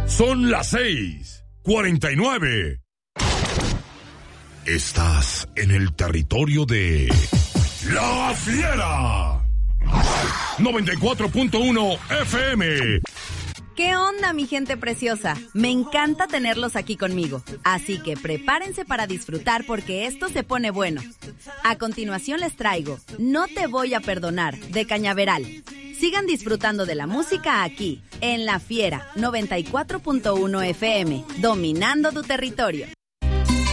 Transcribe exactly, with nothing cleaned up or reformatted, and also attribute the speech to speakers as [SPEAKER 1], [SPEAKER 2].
[SPEAKER 1] Son las seis cuarenta y nueve. Estás en el territorio de La Fiera. noventa y cuatro punto uno F M.
[SPEAKER 2] ¿Qué onda, mi gente preciosa? Me encanta tenerlos aquí conmigo. Así que prepárense para disfrutar porque esto se pone bueno. A continuación les traigo No te voy a perdonar, de Cañaveral. Sigan disfrutando de la música aquí, en La Fiera, noventa y cuatro punto uno F M, dominando tu territorio.